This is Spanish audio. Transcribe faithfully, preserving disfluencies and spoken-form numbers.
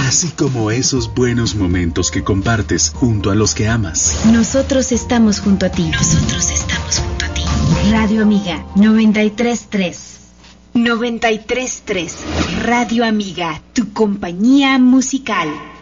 así como esos buenos momentos que compartes junto a los que amas. Nosotros estamos junto a ti. Nosotros estamos junto a ti. Radio Amiga noventa y tres punto tres. noventa y tres punto tres. Radio Amiga, tu compañía musical.